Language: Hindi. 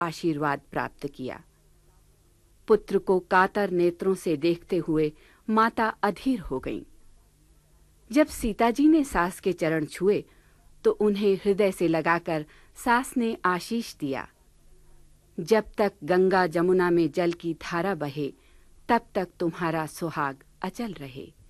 आशीर्वाद प्राप्त किया। पुत्र को कातर नेत्रों से देखते हुए माता अधीर हो गईं। जब सीताजी ने सास के चरण छुए तो उन्हें हृदय से लगाकर सास ने आशीष दिया, जब तक गंगा जमुना में जल की धारा बहे तब तक तुम्हारा सुहाग अचल रहे।